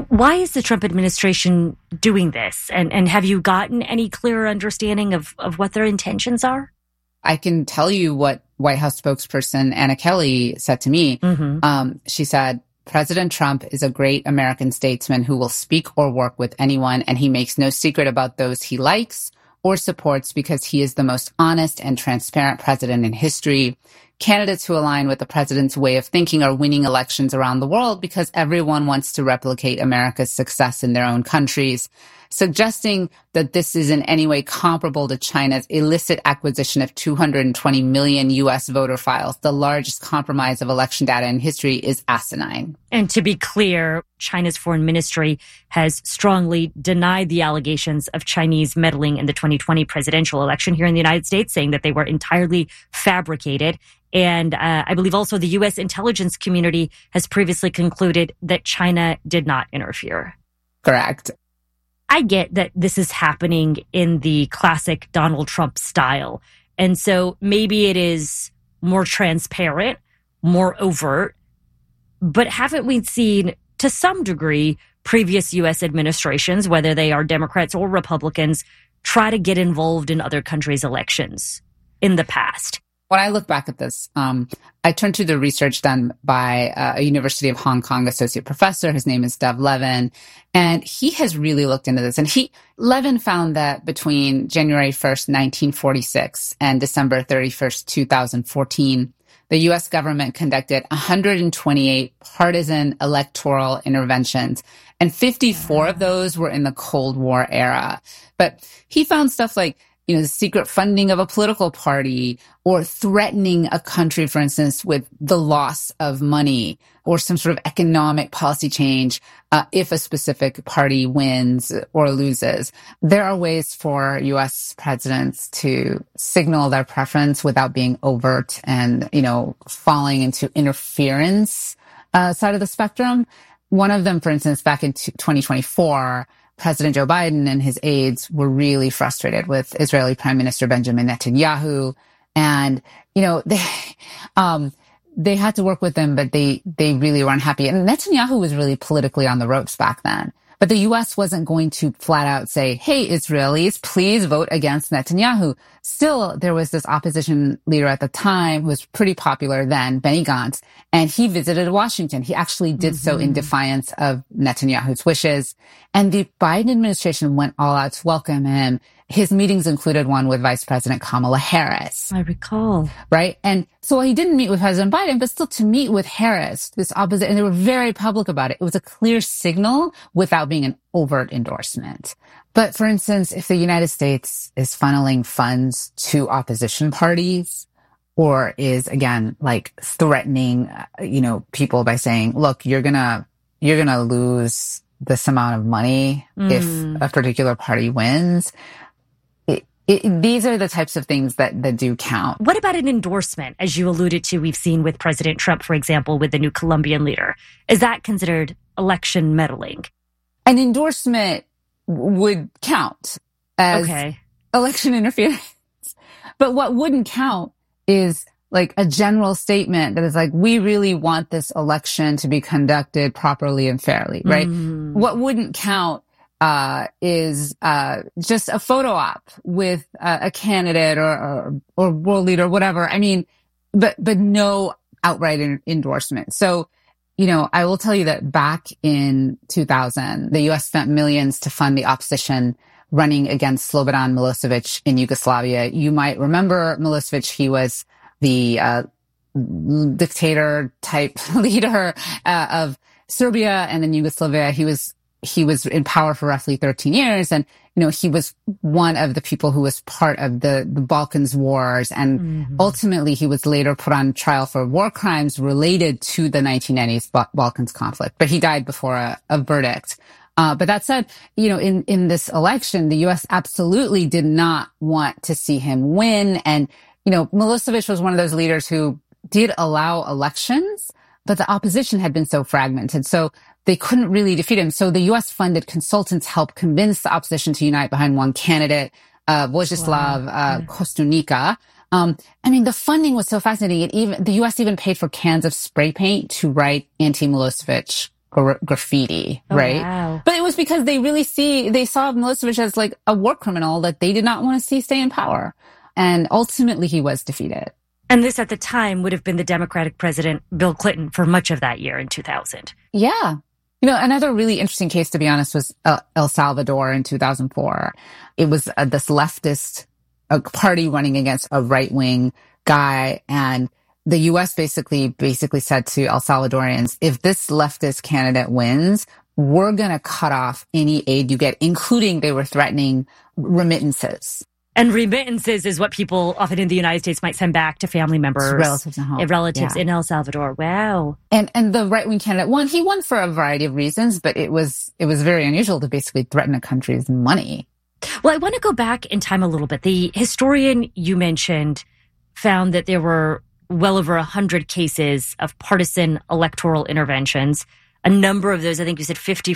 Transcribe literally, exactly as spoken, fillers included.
Why is the Trump administration doing this? And and have you gotten any clearer understanding of, of what their intentions are? I can tell you what White House spokesperson Anna Kelly said to me. Mm-hmm. Um, she said, President Trump is a great American statesman who will speak or work with anyone, and he makes no secret about those he likes or supports because he is the most honest and transparent president in history. Candidates who align with the president's way of thinking are winning elections around the world because everyone wants to replicate America's success in their own countries. Suggesting that this is in any way comparable to China's illicit acquisition of two hundred twenty million U S voter files, the largest compromise of election data in history, is asinine. And to be clear, China's foreign ministry has strongly denied the allegations of Chinese meddling in the twenty twenty presidential election here in the United States, saying that they were entirely fabricated. And uh, I believe also the U S intelligence community has previously concluded that China did not interfere. Correct. I get that this is happening in the classic Donald Trump style. And so maybe it is more transparent, more overt. But haven't we seen, to some degree, previous U S administrations, whether they are Democrats or Republicans, try to get involved in other countries' elections in the past? When I look back at this, um, I turn to the research done by uh, a University of Hong Kong associate professor. His name is Dev Levin, and he has really looked into this. And he, Levin found that between January first, nineteen forty-six and December thirty-first, two thousand fourteen, the U S government conducted one hundred twenty-eight partisan electoral interventions, and fifty-four of those were in the Cold War era. But he found stuff like, you know, the secret funding of a political party, or threatening a country, for instance, with the loss of money or some sort of economic policy change uh, if a specific party wins or loses. There are ways for U S presidents to signal their preference without being overt and, you know, falling into interference uh, side of the spectrum. One of them, for instance, back in twenty twenty-four, President Joe Biden and his aides were really frustrated with Israeli Prime Minister Benjamin Netanyahu. And, you know, they, um, they had to work with him, but they, they really were unhappy. And Netanyahu was really politically on the ropes back then. But the U S wasn't going to flat out say, hey, Israelis, please vote against Netanyahu. Still, there was this opposition leader at the time who was pretty popular then, Benny Gantz, and he visited Washington. He actually did mm-hmm. so in defiance of Netanyahu's wishes. And the Biden administration went all out to welcome him. His meetings included one with Vice President Kamala Harris. I recall. Right? And so he didn't meet with President Biden, but still to meet with Harris, this opposite, and they were very public about it. It was a clear signal without being an overt endorsement. But for instance, if the United States is funneling funds to opposition parties, or is, again, like threatening, you know, people by saying, look, you're gonna, you're gonna lose this amount of money mm. if a particular party wins. It, these are the types of things that, that do count. What about an endorsement, as you alluded to, we've seen with President Trump, for example, with the new Colombian leader? Is that considered election meddling? An endorsement would count as okay. election interference. But what wouldn't count is like a general statement that is like, we really want this election to be conducted properly and fairly, right? Mm. What wouldn't count Uh, is, uh, just a photo op with uh, a candidate or, or, or world leader, whatever. I mean, but, but no outright in- endorsement. So, you know, I will tell you that back in two thousand, the U S spent millions to fund the opposition running against Slobodan Milosevic in Yugoslavia. You might remember Milosevic. He was the, uh, dictator type leader, uh, of Serbia and then Yugoslavia. He was He was in power for roughly thirteen years. And, you know, he was one of the people who was part of the, the Balkans wars. And mm-hmm. ultimately, he was later put on trial for war crimes related to the nineteen nineties ba- Balkans conflict. But he died before a, a verdict. Uh, but that said, you know, in, in this election, the U S absolutely did not want to see him win. And, you know, Milosevic was one of those leaders who did allow elections, but the opposition had been so fragmented. So they couldn't really defeat him. So the U S funded consultants helped convince the opposition to unite behind one candidate, uh, Vojislav wow. uh, yeah. Kostunica. Um, I mean, the funding was so fascinating. It even, the U S even paid for cans of spray paint to write anti-Milosevic gra- graffiti, Oh, right? wow. But it was because they really see, they saw Milosevic as like a war criminal that they did not want to see stay in power. And ultimately he was defeated. And this at the time would have been the Democratic president, Bill Clinton, for much of that year in two thousand. Yeah. You know, another really interesting case, to be honest, was uh, El Salvador in two thousand four. It was uh, this leftist uh, party running against a right-wing guy. And the U S basically, basically said to El Salvadorians, if this leftist candidate wins, we're going to cut off any aid you get, including they were threatening remittances. And remittances is what people often in the United States might send back to family members, relatives at home. relatives Yeah. in El Salvador. Wow. And and the right wing candidate won. He won for a variety of reasons, but it was it was very unusual to basically threaten a country's money. Well, I want to go back in time a little bit. The historian you mentioned found that there were well over a hundred cases of partisan electoral interventions. A number of those, I think you said fifty